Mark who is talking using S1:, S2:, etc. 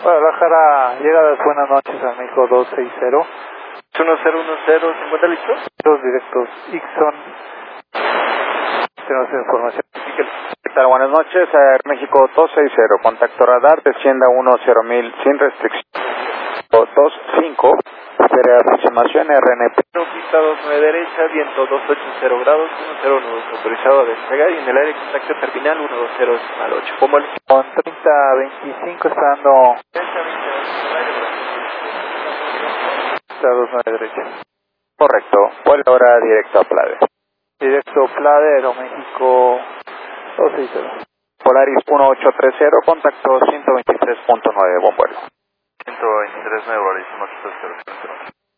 S1: Guadalajara, llegadas, buenas noches a México 260.
S2: 1010, ¿se encuentra listo?
S1: Dos directos, Ixon. Tenemos información.
S2: ¿Qué tal? Buenas noches, México 260, contacto radar, descienda 10.000 sin restricción. 25, espera aproximación RNP. Pista 29 derecha, viento 280 grados, 109, autorizado a despegar y en el área de contacto terminal 120.8. ¿Cómo el?
S1: Con 3025 está dando 29 derecha.
S2: Correcto, vuelo ahora directo a Plade.
S1: Directo Plade, Aeroméxico 260.
S2: Polaris 1830, contacto 123.9, buen vuelo.
S3: 123.9, Polaris 1830.